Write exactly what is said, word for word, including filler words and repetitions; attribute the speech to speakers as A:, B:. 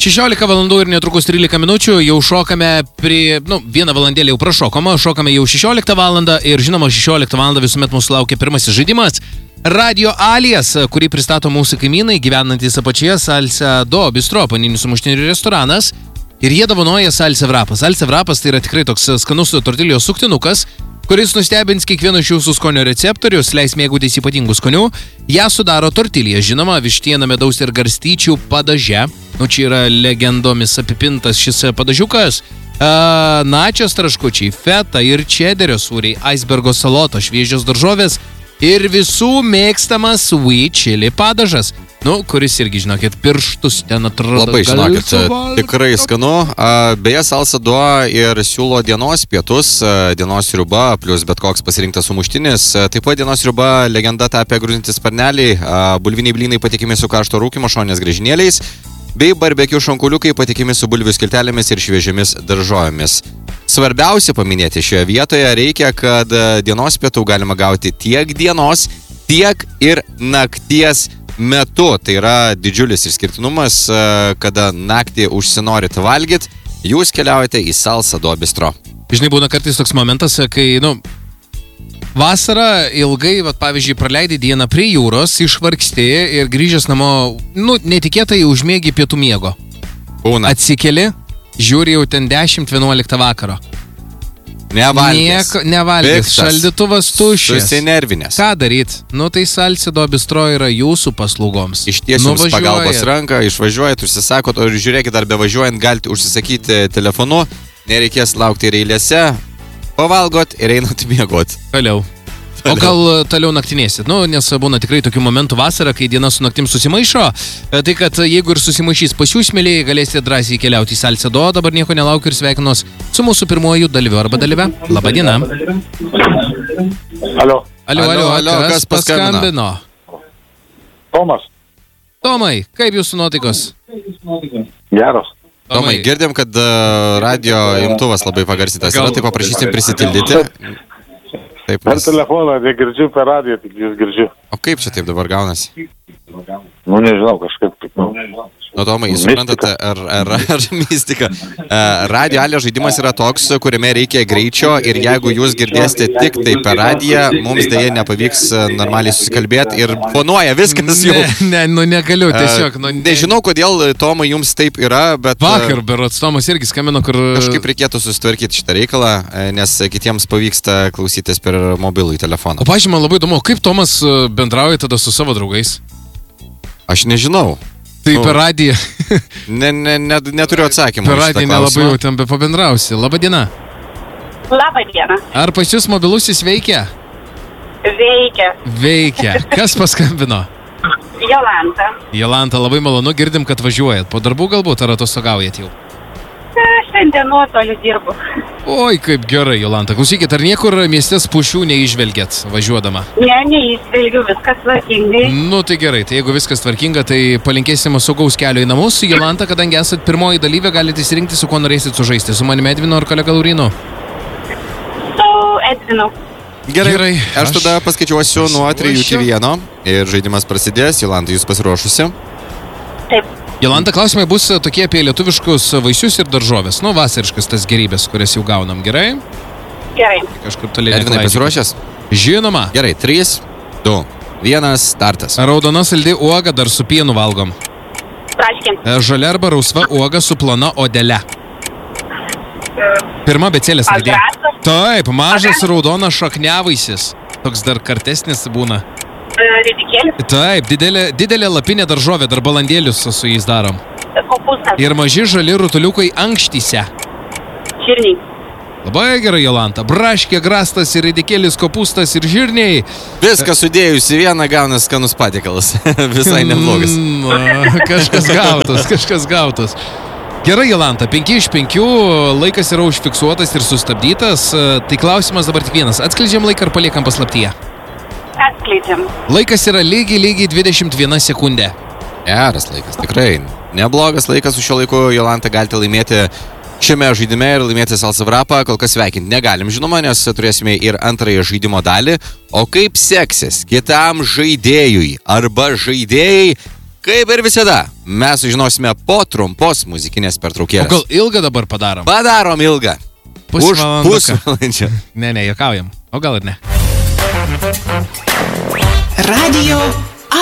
A: šešiolika valandų ir netrukus trylika minučių, jau šokame prie, nu, vieną valandėlį jau prašokama, šokame jau šešioliktą valandą ir žinoma, šešioliktą valandą visuomet mūsų laukia pirmasis žaidimas. Radio Alias, kurį pristato mūsų kaimynai, gyvenantys apačioje Salsa Do Bistro, paninių sumuštinių restoranas. Ir jie dovanoja Salsa Vrapas. Salsa Vrapas tai yra tikrai toks skanus tortilijos suktinukas, kuris nustebins kiekvieno iš jūsų skonio receptorius, leis mėgautis ypatingų skonių. Ja sudaro tortilija, žinoma, vištiena, medaus ir garstyčių padaže. Nu, čia yra legendomis apipintas šis padažiukas. Uh, načios traškučiai, feta ir čederio sūriai, icebergo saloto, šviežios daržovės ir visų mėgstamas sweet chili padažas. Nu, kuris irgi, žinokit, pirštus ten atrodo.
B: Labai, žinokit, tikrai skanu. Beje, Salsa Do ir siūlo dienos pietus, dienos sriuba, plus bet koks pasirinktas sumuštinis. Taip pat dienos sriuba legenda tapę grūzinti sparneliai, bulviniai blynai patikimi su karšto rūkymo šonės griežinėliais, bei barbekių šonkuliukai patikimi su bulvių skiltelėmis ir šviežiamis daržovėmis. Svarbiausia paminėti šioje vietoje reikia, kad dienos pietų galima gauti tiek dienos, tiek ir nakties metu. Tai yra didžiulis išskirtinumas, kada naktį užsinorit valgyt, jūs keliaujate į Salsa Do Bistro.
A: Žinai, būna kartais toks momentas, kai, nu, vasarą ilgai, vat, pavyzdžiui, praleidai dieną prie jūros, išvargsti ir grįžęs namo, nu, netikėtai užmėgi pietų miego.
B: Būna.
A: Atsikeli, žiūri jau ten dešimt vienuoliktą vakaro.
B: Nevalgęs.
A: Nieko, nevalgęs. Šaldytuvas tuščias.
B: Susinervinęs.
A: Ką daryt? Nu, tai Salsa Do Bistro yra jūsų paslaugoms.
B: Išties jums pagalbos ranką, išvažiuojat, užsisakot, o žiūrėkit, ar bevažiuojant galite užsisakyti telefonu, nereikės laukti ir eilėse, pavalgot ir einat miegot.
A: Toliau. O gal toliau naktinėsit? Nu, nes būna tikrai tokių momentų vasarą, kai diena su naktim susimaišo. Tai kad jeigu ir susimaišys pas jūs, mėlyje, galėsite drąsiai keliauti į Salsa Do. Dabar nieko nelaukiu ir sveikinuos su mūsų pirmuoju dalyviu arba dalyve. Labą dieną.
C: Alio.
A: Alio, alio, alio. Kas, kas paskambino?
C: Tomas.
A: Tomai, kaip jūsų nuotaikos?
C: Geros.
B: Tomai, girdėm, kad uh, radio imtuvas labai pagarsytas yra, tai paprašysim prisitildyti. Taip,
C: per
B: nes...
C: telefoną negirdžiu, per radiją tik jūs girdžiu.
B: O kaip čia taip dabar gaunasi?
C: Nu, nežinau, kažkaip taip. Nu,
B: nu Tomai, jūs suprantate, ar, ar, ar mistika. Radio Alias žaidimas yra toks, kuriame reikia greičio ir jeigu jūs girdėsite tik tai per radiją, mums dėja nepavyks normaliai susikalbėti ir fonuoja viskas jau.
A: Ne, ne, nu negaliu, tiesiog. Nu, ne...
B: Nežinau, kodėl, Tomai, jums taip yra, bet...
A: Vakar, berods, Tomas irgi skambino, kur...
B: Kažkaip reikėtų susitvarkyti šitą reikalą, nes kitiems pavyksta klausytis per mobilų telefoną.
A: O pažiūrėjau, man labai įdomu, kaip Tomas bendrauja tada su savo draugais?
B: Aš nežinau.
A: Tai nu, per radiją.
B: ne, ne, ne, neturiu atsakymą.
A: Per radiją nelabai jau ten be pabendrausi. Labą dieną.
D: Labą dieną.
A: Ar pas jūs mobilusis veikia?
D: Veikia.
A: Veikia. Kas paskambino?
D: Jolanta.
A: Jolanta, labai malonu, girdim, kad važiuojat. Po darbų galbūt ar atostogaujat jau?
D: Šiandien nuotoliu dirbu.
A: Oi, kaip gerai, Jolanta. Klausykit, ar niekur mieste spūšių neižvelgėt važiuodama?
D: Ne, neįžvelgiu, viskas tvarkingai.
A: Nu, tai gerai, tai jeigu viskas tvarkinga, tai palinkėsime saugaus kelio į namus. Jolanta, kadangi esat pirmoji dalyvė, galite įsirinkti, su kuo norėsit sužaisti. Su manimi Edvinu ar kolega Laurinu?
D: Su Edvinu.
B: Gerai, gerai. Aš, aš tada paskaičiuosiu nuo trijų iki vieno ir žaidimas prasidės. Jolanta, jūs pasiruošusi?
D: Taip.
A: Jolanta, klausimai bus tokie apie lietuviškus vaisius ir daržovės. Nu, vasariškas tas gerybės, kurias jau gaunam. Gerai?
D: Gerai.
A: Kažkur toliai.
B: Edvinai, pasiruošęs?
A: Žinoma.
B: Gerai, trys, du, vienas, startas.
A: Raudona saldi uoga dar su pienu valgom.
D: Braškė.
A: Žalia arba rausva uoga su plona odele. Pirma becėlės raidė.
D: Agrasas.
A: Taip, mažas raudonas šakniavaisis. Toks dar kartesnis būna.
D: Ridikėlis.
A: Taip, didelė, didelė lapinė daržovė, dar balandėlius su jais darom.
D: Kopūstas.
A: Ir maži žali rutuliukai ankštyse.
D: Žirniai.
A: Labai gerai, Jolanta. Braškė, grastas ir ridikėlis, kopūstas ir žirniai.
B: Viską sudėjus į vieną gaunas skanus patiekalas. Visai neblogas.
A: Na, kažkas gautas, kažkas gautas. Gerai, Jolanta, penki iš penkių, laikas yra užfiksuotas ir sustabdytas. Tai klausimas dabar tik vienas. Atskleidžiam laiką ar paliekam paslaptyje?
D: Atskleidžiam.
A: Laikas yra lygiai, lygiai dvidešimt viena sekundė.
B: Geras laikas, tikrai. Neblogas laikas, su šiuo laiku, Jolanta, galite laimėti šiame žaidime ir laimėti Salsa Vrapą. Kol kas sveikinti negalim, žinoma, nes turėsime ir antrąją žaidimo dalį. O kaip seksis kitam žaidėjui arba žaidėjai, Kaip ir visada, mes sužinosime po trumpos muzikinės
A: O
B: pertraukėlės.
A: gal ilgą dabar padarom?
B: Padarom ilgą. Už
A: Pusvalanduką.
B: pusvalandžio.
A: Ne, ne, juokaujam. O gal ir ne?
E: Radio